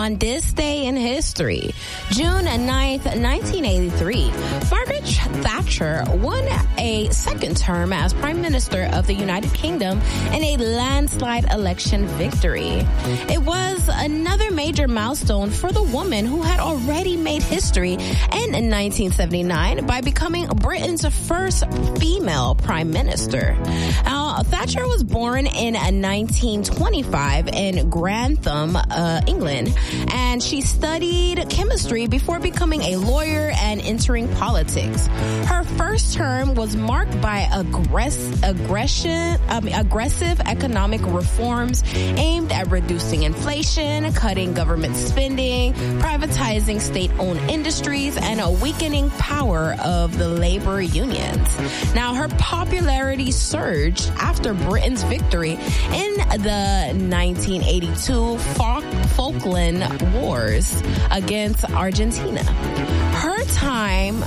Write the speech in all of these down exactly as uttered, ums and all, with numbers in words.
on this day in history. June ninth, nineteen eighty-three, Margaret Thatcher won a second term as Prime Minister of the United Kingdom in a landslide election victory. It was another major milestone for the woman who had already made history in nineteen seventy-nine by becoming Britain's first female Prime Minister. Now, Thatcher was born in nineteen twenty-five in Grantham, uh, England, and she studied chemistry before becoming a lawyer and entering politics. Her first term was marked by aggress- aggression, um, aggressive economic reforms aimed at reducing inflation, cutting government spending, privatizing state-owned industries, and a weakening power of the labor unions. Now, her popularity surged after Britain's victory in the nineteen eighty-two Falkland Wars against Argentina. Her time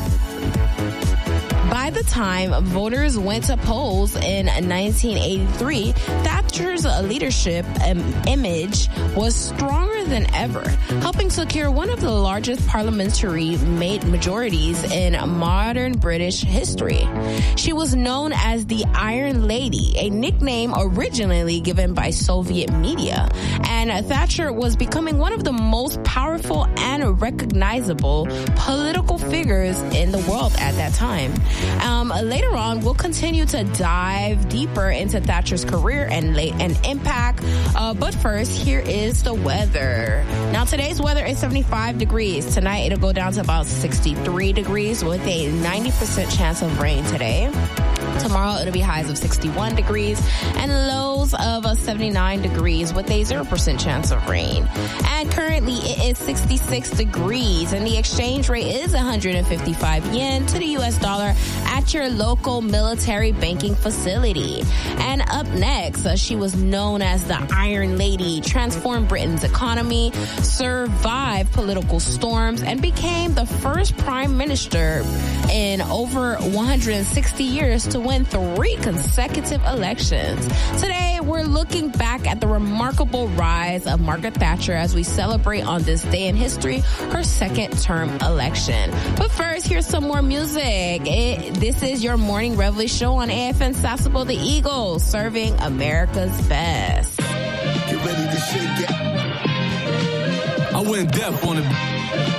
By the time voters went to polls in nineteen eighty-three, Thatcher's leadership um, image was stronger than ever, helping secure one of the largest parliamentary made majorities in modern British history. She was known as the Iron Lady, a nickname originally given by Soviet media, and Thatcher was becoming one of the most powerful and recognizable political figures in the world at that time. Um, later on, we'll continue to dive deeper into Thatcher's career and late and impact. Uh, but first, here is the weather. Now, today's weather is seventy-five degrees. Tonight, it'll go down to about sixty-three degrees with a ninety percent chance of rain today. Tomorrow, it'll be highs of sixty-one degrees and lows of seventy-nine degrees with a zero percent chance of rain. And currently, it is sixty-six degrees, and the exchange rate is one hundred fifty-five yen to the U S dollar at your local military banking facility. And up next, uh, she was known as the Iron Lady, transformed Britain's economy, survived political storms, and became the first prime minister in over one hundred sixty years to win three consecutive elections. Today, we're looking back at the remarkable rise of Margaret Thatcher as we celebrate on this day in history her second term election. But first, here's some more music. It, this is your Morning Reveille show on A F N Sassable the Eagles, serving America's best. Get ready to shake it. I went deaf on it.